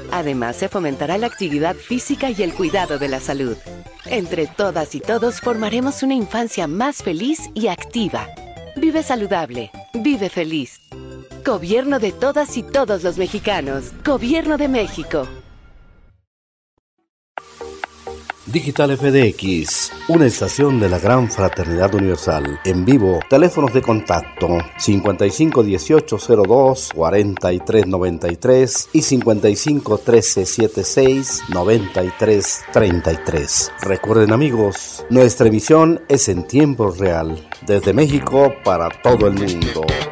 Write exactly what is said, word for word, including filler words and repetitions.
Además, se fomentará la actividad física y el cuidado de la salud. Entre todas y todos formaremos una infancia más feliz y activa. Vive saludable, vive feliz. Gobierno de todas y todos los mexicanos. Gobierno de México. Digital F D X, una estación de la Gran Fraternidad Universal. En vivo, teléfonos de contacto cincuenta y cinco dieciocho cero dos cuarenta y tres noventa y tres y cincuenta y cinco trece setenta y seis noventa y tres treinta y tres. Recuerden, amigos, nuestra emisión es en tiempo real, desde México para todo el mundo.